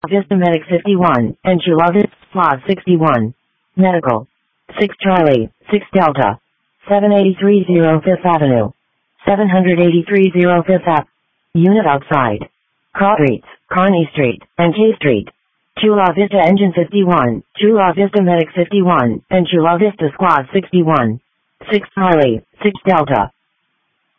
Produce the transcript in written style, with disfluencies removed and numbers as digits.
Vista Medic 51, and Chula Vista Squad 61. Medical. 6 Charlie, 6 Delta. 783 Fifth Avenue. 783 Fifth Ave. Unit outside. Cross Streets, Kearney Street, and K Street. Chula Vista Engine 51, Chula Vista Medic 51, and Chula Vista Squad 61. 6 Charlie, 6 Delta.